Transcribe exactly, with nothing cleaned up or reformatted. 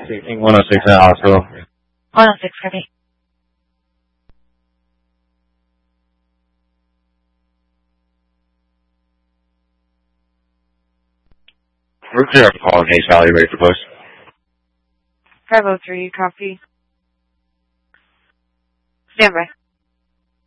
one oh six at hospital. one oh six, copy. We're clear up call in Hayes Valley, ready for post. five oh three, copy. Stand by.